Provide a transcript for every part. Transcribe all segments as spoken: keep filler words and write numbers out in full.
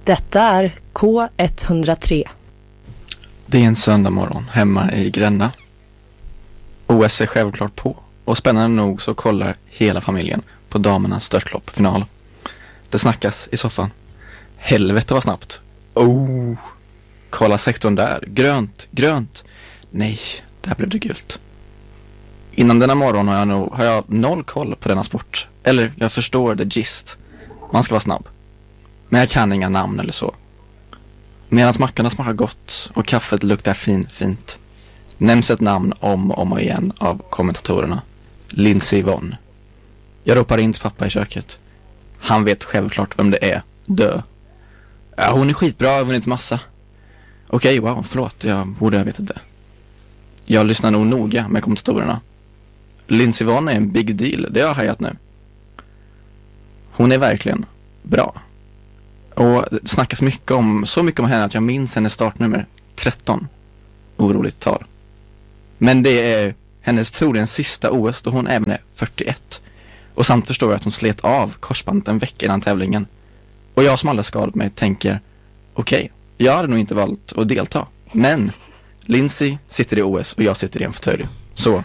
Detta är K etthundratre. Det är en söndag morgon hemma i Gränna. O S är självklart på och spännande nog så kollar hela familjen på damernas störtloppfinal. Det snackas i soffan. Helvete var snabbt. Oh, kolla sektorn där. Grönt, grönt. Nej, där blev det gult. Innan denna morgon har jag, nog, har jag noll koll på denna sport. Eller jag förstår det gist. Man ska vara snabb. Men jag kan inga namn eller så. Medan mackorna smakar gott och kaffet luktar fin, fint nämns ett namn om och om igen av kommentatorerna. Lindsey Vonn. Jag ropar in till pappa i köket. Han vet självklart vem det är. Dö. Ja, hon är skitbra, jag har vunnit massa. Okej, wow, förlåt, jag borde ha vetat det. Jag lyssnar nog noga med kommentatorerna. Lindsey Vonn är en big deal, det har jag hajat nu. Hon är verkligen bra. Och det snackas mycket om, så mycket om henne att jag minns hennes startnummer tretton. Oroligt tal. Men det är hennes troligen sista O S då hon även är fyrtioett. Och samt förstår jag att hon slet av korsbandet en vecka innan tävlingen. Och jag som aldrig skadat mig tänker, okej, okay, jag hade nog inte valt att delta. Men Lindsey sitter i O S och jag sitter i en fåtölj. Så,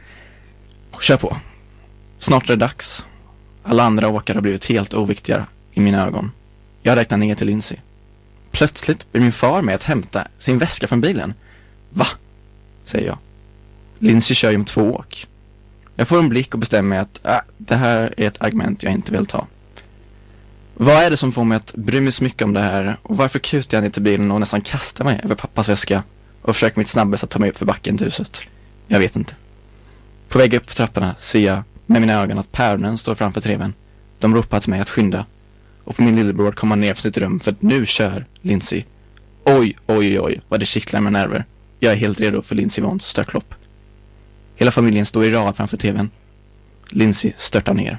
kör på. Snart är det dags. Alla andra åkare har blivit helt oviktiga i mina ögon. Jag räknar ner till Lindsey. Plötsligt blir min far med att hämta sin väska från bilen. Va? Säger jag. Lindsey kör ju om två åk. Jag får en blick och bestämmer mig att äh, det här är ett argument jag inte vill ta. Vad är det som får mig att bry mig så mycket om det här? Och varför kutar jag ner till bilen och nästan kastar mig över pappas väska och försöker mitt snabbast att ta mig upp för backen till huset? Jag vet inte. På väg upp för trapporna ser jag med mina ögon att päronen står framför tvn. De ropar till mig att skynda. Och på min lillebror kommer ner för sitt rum för att nu kör Lindsey. Oj, oj, oj, vad det kittlar med nerver. Jag är helt redo för Lindsey Vonns störtlopp. Hela familjen står i rad framför tvn. Lindsey störtar ner.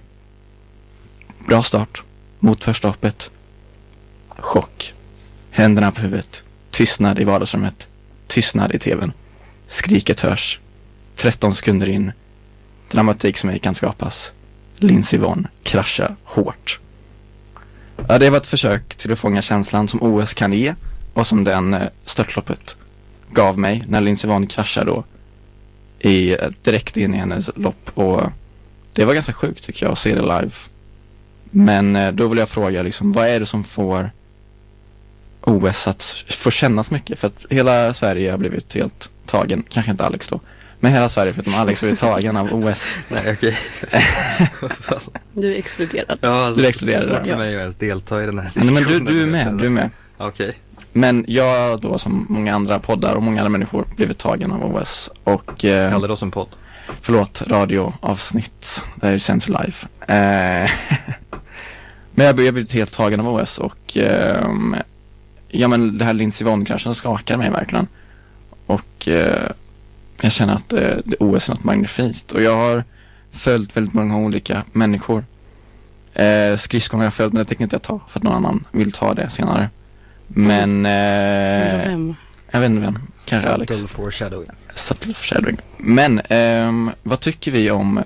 Bra start. Mot första hoppet. Chock. Händerna på huvudet. Tystnad i vardagsrummet. Tystnad i tvn. Skriket hörs. tretton sekunder in. Dramatik som ej kan skapas. Lindsey Vonn kraschar hårt. Ja, det var ett försök till att fånga känslan som O S kan ge och som den störtloppet gav mig när Lindsey Vonn kraschade då i, direkt in i hennes lopp. Och det var ganska sjukt tycker jag att se det live. Men då vill jag fråga liksom, vad är det som får O S att få kännas mycket? För att hela Sverige har blivit helt tagen, kanske inte Alex då, men hela Sverige för att Alex har blivit tagen av O S. Nej, okej. Du är exkluderad. Ja, alltså, du är exkluderad. Det är för mig att delta i den här diskussionen. Nej, men du, du är med, du är med. Okej. Okay. Men jag då som många andra poddar och många andra människor blivit tagen av O S. Och eh, kallar det oss en podd. Förlåt, radioavsnitt. Det är sänds live. Eh, men jag har blivit helt tagen av O S. Och eh, ja, men det här Lindsey Vonn-kraschen skakar mig verkligen. Och eh, jag känner att eh, det O S är något magnifikt. Och jag har följt väldigt många olika människor. Eh, skridskorna har jag följt, men det tänker inte jag ta för att någon annan vill ta det senare. Men eh, vem? jag vet inte vem. Kanske Alex. Subtle foreshadowing. Subtle foreshadowing. Men eh, vad tycker vi om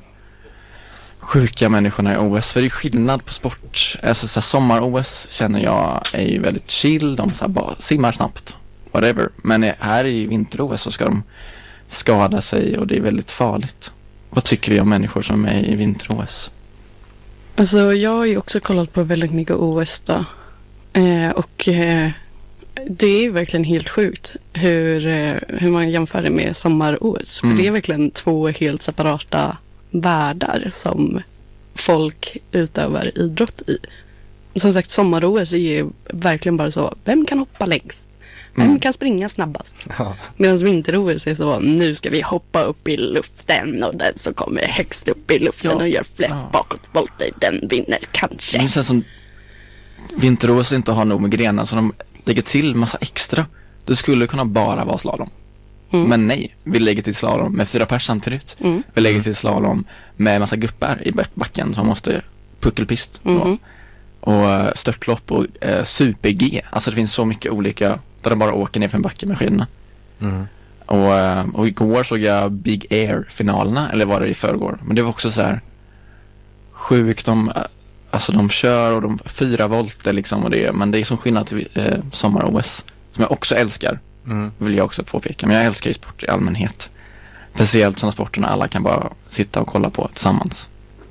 sjuka människorna i O S? För det är skillnad på sport. Alltså så här, sommar-O S känner jag är ju väldigt chill. De så här, bara simmar snabbt. Whatever. Men här i vinter-O S så ska de skada sig och det är väldigt farligt. Vad tycker vi om människor som är i vinter-O S? Alltså jag har ju också kollat på väldigt mycket O S då. Eh, och eh, det är verkligen helt sjukt hur, eh, hur man jämför det med sommar-O S. Mm. För det är verkligen två helt separata världar som folk utövar idrott i. Som sagt, sommar-O S är ju verkligen bara så, vem kan hoppa längst? Vem Mm. kan springa snabbast? Ja. Medan vinter-O S är så, nu ska vi hoppa upp i luften och den som kommer högst upp i luften Ja. och gör flest Ja. bakåtvolter, den vinner kanske. Det känns som vinter-O S inte har nog med grenar så de lägger till massa extra. Det skulle kunna bara vara slalom. Mm. Men nej, vi lägger till slalom med fyra pers samtidigt. Mm. Vi lägger till slalom med massa guppar i backen som måste puckelpist. Mm. Och, och störtlopp och eh, super-G. Alltså det finns så mycket olika där de bara åker ner för en backe med skidorna. Mm. Och, eh, och igår såg jag Big Air-finalerna, eller var det i förrgår? Men det var också så här sjukt. De, alltså de kör och de fyra volter liksom och det, men det är som skillnad till eh, sommar-O S som jag också älskar, Mm. vill jag också påpeka. Men jag älskar ju sport i allmänhet. Speciellt sådana sporterna alla kan bara sitta och kolla på tillsammans.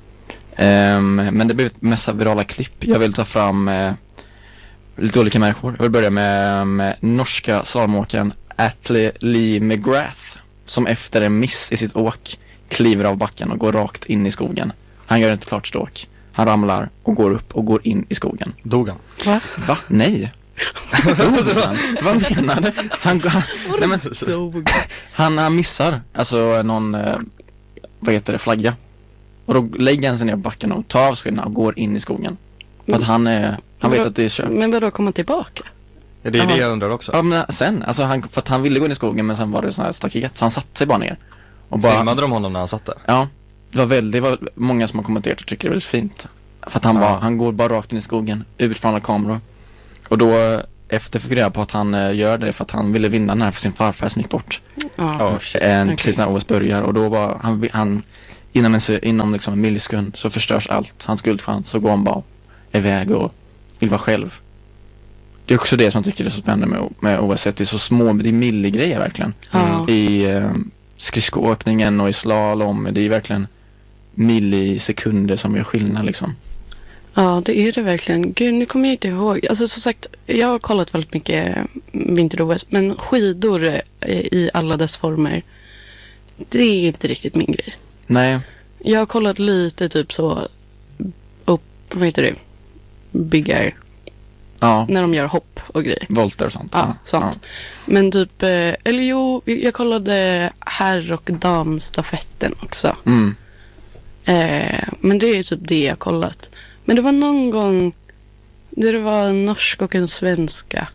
Um, men det blev mest virala klipp. Jag vill ta fram uh, lite olika människor. Jag vill börja med, med norska slalomåkaren Atle Lee McGrath som efter en miss i sitt åk kliver av backen och går rakt in i skogen. Han gör inte klart ståk. Han ramlar och går upp och går in i skogen. Dog han? Va? Va? Nej. Dog han? Vad menar du? Han, han, nej men, han, han missar alltså någon eh, vad heter det, flagga. Och då lägger han sig ner på backen och tar av skorna och går in i skogen. För att han, eh, han vet att det är kört. Men vadå, komma tillbaka? Ja, det är det jag undrar också. Ja, men sen, alltså han, för att han ville gå in i skogen men sen var det sån här staket så han satte sig bara ner. Och bara, Filmade de honom när han satt där? ja, det var väldigt, det var många som har kommenterat och tycker det är väldigt fint. För att han, Ja. bara, han går bara rakt in i skogen utifrån alla kameror. Och då efter fick jag reda på att han eh, gör det för att han ville vinna den här för sin farfar som gick bort. Ja. Oh, shit. En, Okej. Precis när O S börjar. Och då var han, han inom, en, se- inom liksom en millisekund så förstörs allt. Hans guldchans, så går han bara iväg och vill vara själv. Det är också det som jag tycker är så spännande med, med O S. Det är så små, det är milligrejer verkligen. Ja. I eh, skridskoåkningen och i slalom. Det är verkligen millisekunder som gör skillnad liksom. Ja, det är det verkligen. Gud, nu kommer jag inte ihåg. Alltså som sagt, jag har kollat väldigt mycket vinter-O S, men skidor eh, i alla dess former, det är inte riktigt min grej. Nej. Jag har kollat lite typ så upp, vad heter det? Big air. Ja. När de gör hopp och grejer. Volter och sånt. Ja, sånt. Men typ, eh, eller jo, jag kollade herr- och damstafetten också. Ja. Mm. Eh, men det är typ det jag kollat. Men det var någon gång där det var en norsk och en svenska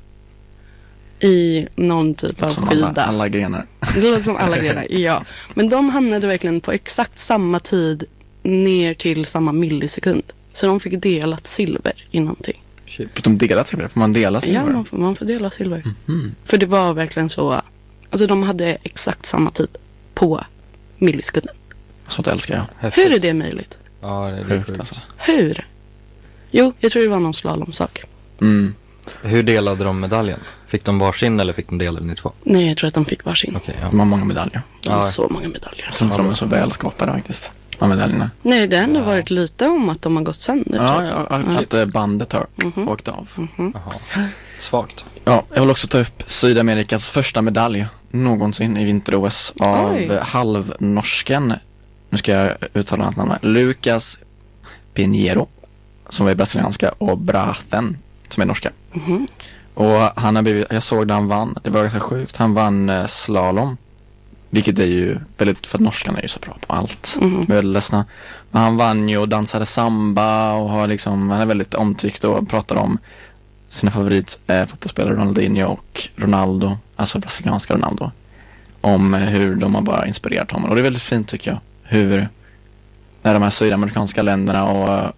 i någon typ av Som skida. alla, alla grenar. Det låter som alla grejer, ja. Men de hamnade verkligen på exakt samma tid ner till samma millisekund. Så de fick delat silver i någonting. För de delar silver. Får man dela Ja, silver? man får, man får dela silver. Mm. För det var verkligen så. Alltså de hade exakt samma tid på millisekunden. Sånt älskar jag. Häftigt. Hur är det möjligt? Ja, det är Sjukt sjukt. alltså. Hur? Jo, jag tror det var någon slalomsak. Mm. Hur delade de medaljen? Fick de varsin eller fick de dela den i två? Nej, jag tror att de fick varsin. Okej, De har många medaljer. Det var Ja. så många medaljer. Jag tror inte de är så väl skapade faktiskt. De medaljerna. Nej, det har ändå Ja. varit lite om att de har gått sönder. Ja, tror jag. ja, ja, att eh, bandet har Mhm. åkt av. Mhm. Jaha. Svagt. Ja, jag vill också ta upp Sydamerikas första medalj någonsin i vinter-O S av Oj. eh, halvnorsken. Nu ska jag uttala hans namn. Lucas Pinheiro, som är brasilianska, och Braten, som är norska. Mhm. Och han har blivit, jag såg där han vann, det var ganska sjukt. Han vann eh, slalom, vilket är ju väldigt, för att norskan är ju så bra på allt. Mhm. Jag är väldigt ledsna. Men han vann ju och dansade samba och har liksom, han är väldigt omtyckt och pratar om sina favorit eh, fotbollsspelare Ronaldinho och Ronaldo, alltså brasilianska Ronaldo. Om eh, hur de har bara inspirerat honom. Och det är väldigt fint tycker jag. Hur, när de här sydamerikanska länderna och eh,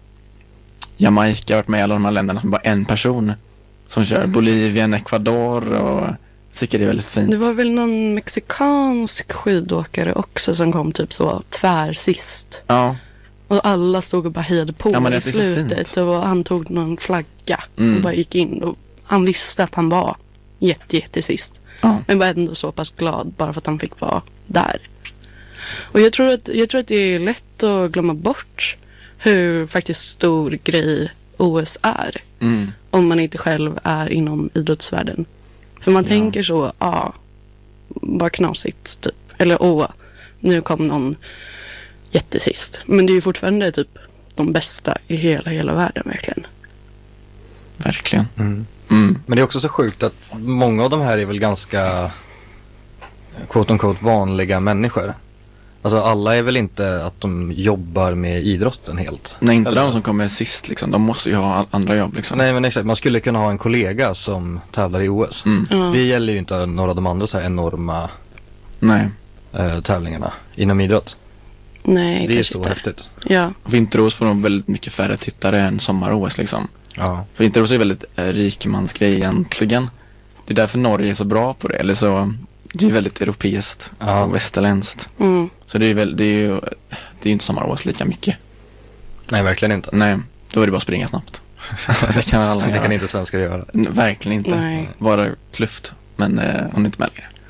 Jamaica har varit med i alla de här länderna som bara en person som kör. Bolivien, Ecuador och tycker det är väldigt fint. Det var väl någon mexikansk skidåkare också som kom typ så tvär sist. Ja, Och alla stod och bara hejade på Ja, men det i är så slutet. fint. Och han tog någon flagga Mm. och bara gick in. Och han visste att han var jätte, jätte sist. ja. Men var ändå så pass glad bara för att han fick vara där. Och jag tror att, jag tror att det är lätt att glömma bort hur faktiskt stor grej O S är. Mm. Om man inte själv är inom idrottsvärlden. För man Ja. tänker så, ja, vad knasigt typ. Eller åh, nu kom någon jättesist. Men det är ju fortfarande typ de bästa i hela, hela världen verkligen. Verkligen. Mm. Mm. Men det är också så sjukt att många av de här är väl ganska quote on quote vanliga människor. Alltså alla är väl inte att de jobbar med idrotten helt. Nej, inte Eller- de som kommer sist liksom. De måste ju ha all- andra jobb liksom. Nej men exakt, man skulle kunna ha en kollega som tävlar i O S. Mm. Ja. Det gäller ju inte några av de andra så här enorma Nej. eh, tävlingarna inom idrott. Nej, Det är kanske så inte. häftigt. Ja, Vinter-O S får nog väldigt mycket färre tittare än sommar-O S liksom. Ja. För Vinter-O S är väldigt eh, rikmansgrej egentligen. Det är därför Norge är så bra på det. Eller så, det är väldigt europeiskt Ja. och västerländskt. mm. Så det är väl, det är ju, det är ju inte sommar-O S lika mycket. Nej verkligen inte. Nej. Då är det bara att springa snabbt. Det kan väl alla Det göra. kan inte svenskar göra. N- Verkligen inte. Nej. Bara kluft. Men eh, hon är inte med längre.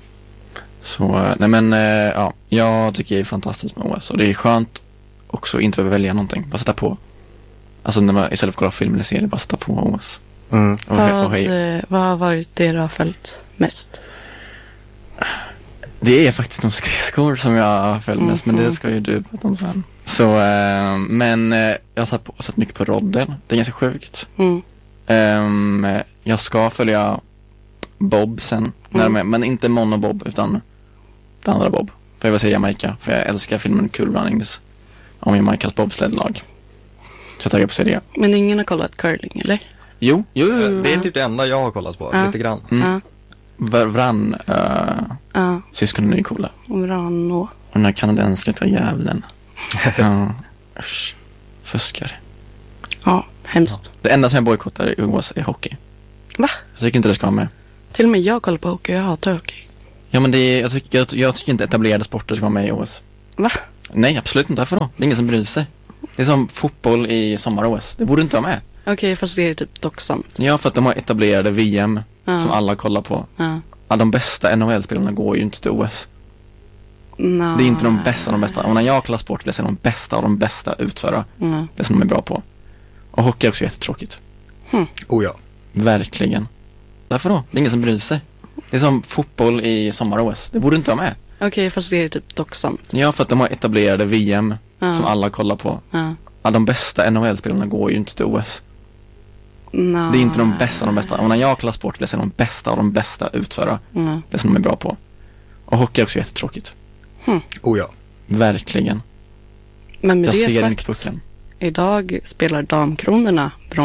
Så, eh, nej men, eh, ja. Jag tycker det är fantastiskt med O S. Och det är skönt också att inte behöva välja någonting. Bara sätta på. Alltså när man istället för att kolla film eller serie, bara sätta på O S. Mm. Och, Vad, och hej. eh, vad har varit det du har följt mest? Det är faktiskt nog skridskor som jag har följt mest, men Mhm. det ska ju du prata om sen. Så, eh, men eh, jag har satt, på, satt mycket på rodden. Det är ganska sjukt. Mm. Ehm, jag ska följa Bob sen, när Mm. de är, men inte monobob utan den andra Bob. För jag vill säga Jamaica, för jag älskar filmen Cool Runnings om Jamaicas bobsledlag. Så jag taggar på att se det. Men ingen har kollat curling, eller? Jo, jo, jo, jo. Det är typ det enda jag har kollat på, Ja. lite grann. Mm. Ja. Var- Varann, uh, Ja. syskonen är ju coola. Vrano. Och den här kanadenska ta jävlen. Ja, usch. Fuskar. Ja, hemskt. Det enda som jag bojkottar i U S är hockey. Va? Jag tycker inte det ska vara med. Till och med jag kollar på hockey, jag hatar hockey. Ja, men det är, jag, tycker, jag, jag tycker inte etablerade sporter ska vara med i O S. Va? Nej, absolut inte. Varför då? Det är ingen som bryr sig. Det är som fotboll i sommar-O S. Det borde inte vara med. Okej, fast det är typ dock sant. Ja, för att de har etablerade V M Ja. som alla kollar på. Ja. Ja, de bästa N H L-spelarna går ju inte till O S. Nå. Det är inte de bästa av de bästa. Och när jag kollar sport vill jag se de bästa av de bästa utföra Ja. det som de är bra på. Och hockey är också jättetråkigt. Oh ja. Verkligen. Varför då? Det är ingen som bryr sig. Det är som fotboll i sommar-O S. Det borde inte vara med. Okej, fast det är typ dock sant. Ja, för att de har etablerade V M Ja. som alla kollar på. Ja. Ja, de bästa N H L-spelarna går ju inte till O S. Nå. Det är inte de bästa av de bästa. Och när jag kollar sport vill jag se de bästa av de bästa utföra Ja. det som de är bra på. Och hockey är också jättetråkigt. Oh ja. Verkligen. Men med Jag det ser sagt, inte pucken. idag spelar Damkronorna